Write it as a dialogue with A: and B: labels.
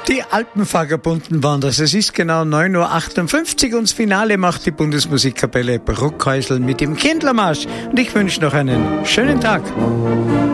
A: Die Alpenvagabunden waren das. Es ist genau 9.58 Uhr und das Finale macht die Bundesmusikkapelle Bruckhäusl mit dem Kindlermarsch. Und ich wünsche noch einen schönen Tag.